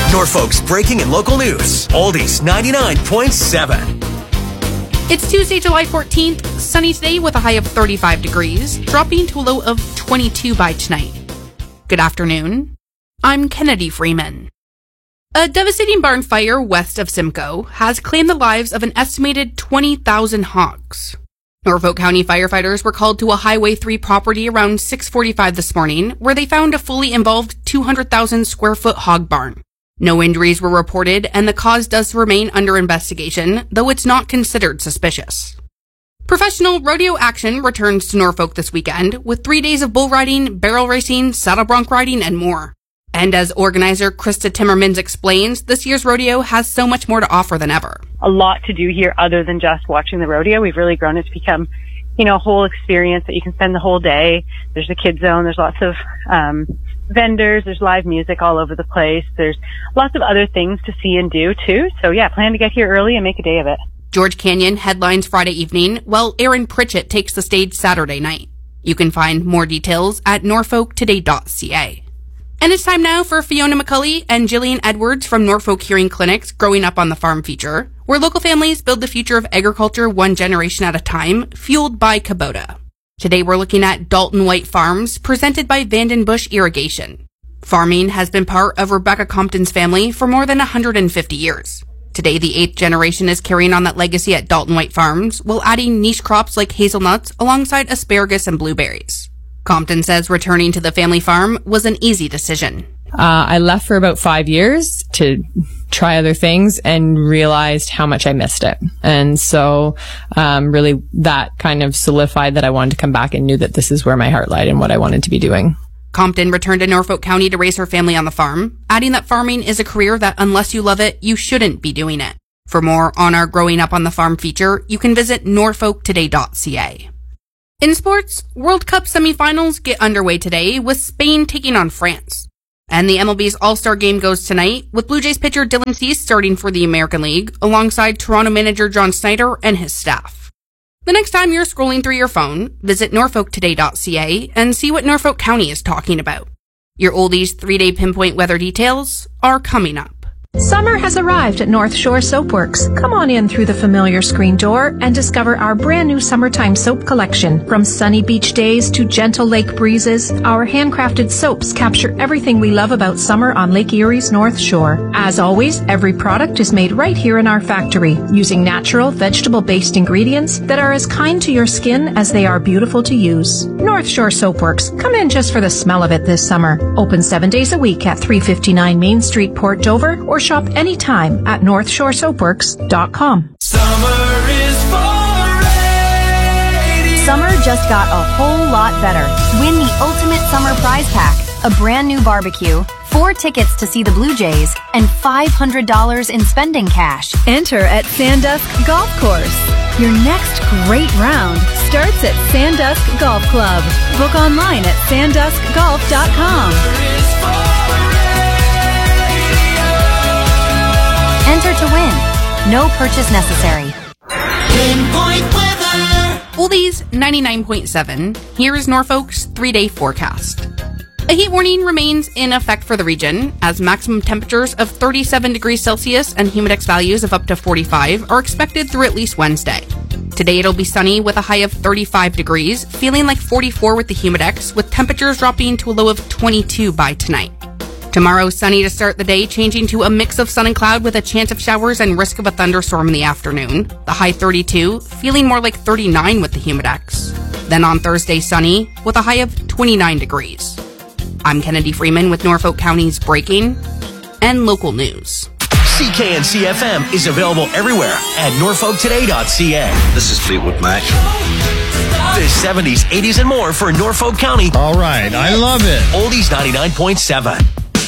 Norfolk's breaking and local news. Oldies 99.7. It's Tuesday, July 14th, sunny today with a high of 35 degrees, dropping to a low of 22 by tonight. Good afternoon. I'm Kennedy Freeman. A devastating barn fire west of Simcoe has claimed the lives of an estimated 20,000 hogs. Norfolk County firefighters were called to a Highway 3 property around 6:45 this morning, where they found a fully involved 200,000 square foot hog barn. No injuries were reported, and the cause does remain under investigation, though it's not considered suspicious. Professional rodeo action returns to Norfolk this weekend, with 3 days of bull riding, barrel racing, saddle bronc riding, and more. And as organizer Krista Timmermans explains, this year's rodeo has so much more to offer than ever. A lot to do here other than just watching the rodeo. We've really grown it to become, a whole experience that you can spend the whole day. There's a kid zone. There's lots of vendors. There's live music all over the place. There's lots of other things to see and do too. So yeah, plan to get here early and make a day of it. George Canyon headlines Friday evening, while Aaron Pritchett takes the stage Saturday night. You can find more details at norfolktoday.ca. And it's time now for Fiona McCulley and Jillian Edwards from Norfolk Hearing Clinic's Growing Up on the Farm feature, where local families build the future of agriculture one generation at a time, fueled by Kubota. Today we're looking at Dalton White Farms, presented by Vandenbush Irrigation. Farming has been part of Rebecca Compton's family for more than 150 years. Today, the 8th generation is carrying on that legacy at Dalton White Farms, while adding niche crops like hazelnuts alongside asparagus and blueberries. Compton says returning to the family farm was an easy decision. I left for about 5 years to try other things and realized how much I missed it. And so really that kind of solidified that I wanted to come back and knew that this is where my heart lied and what I wanted to be doing. Compton returned to Norfolk County to raise her family on the farm, adding that farming is a career that unless you love it, you shouldn't be doing it. For more on our Growing Up on the Farm feature, you can visit norfolktoday.ca. In sports, World Cup semifinals get underway today with Spain taking on France. And the MLB's All-Star Game goes tonight with Blue Jays pitcher Dylan Cease starting for the American League alongside Toronto manager John Snyder and his staff. The next time you're scrolling through your phone, visit norfolktoday.ca and see what Norfolk County is talking about. Your Oldies 3-day pinpoint weather details are coming up. Summer has arrived at North Shore Soapworks. Come on in through the familiar screen door and discover our brand new summertime soap collection. From sunny beach days to gentle lake breezes, our handcrafted soaps capture everything we love about summer on Lake Erie's North Shore. As always, every product is made right here in our factory, using natural, vegetable-based ingredients that are as kind to your skin as they are beautiful to use. North Shore Soapworks. Come in just for the smell of it this summer. Open 7 days a week at 359 Main Street, Port Dover, or shop anytime at northshoresoapworks.com. Summer is for radio. Summer just got a whole lot better. Win the ultimate summer prize pack, a brand new barbecue, 4 tickets to see the Blue Jays, and $500 in spending cash. Enter at Sandusky Golf Course. Your next great round starts at Sandusky Golf Club. Book online at sanduskygolf.com. Enter to win. No purchase necessary. Pinpoint weather. Oldies 99.7. Here is Norfolk's 3-day forecast. A heat warning remains in effect for the region, as maximum temperatures of 37 degrees Celsius and humidex values of up to 45 are expected through at least Wednesday. Today it'll be sunny with a high of 35 degrees, feeling like 44 with the humidex, with temperatures dropping to a low of 22 by tonight. Tomorrow, sunny to start the day, changing to a mix of sun and cloud with a chance of showers and risk of a thunderstorm in the afternoon. The high 32, feeling more like 39 with the humidex. Then on Thursday, sunny with a high of 29 degrees. I'm Kennedy Freeman with Norfolk County's breaking and local news. CKNC-FM is available everywhere at norfolktoday.ca. This is Fleetwood Mac. The 70s, 80s, and more for Norfolk County. All right, I love it. Oldies 99.7.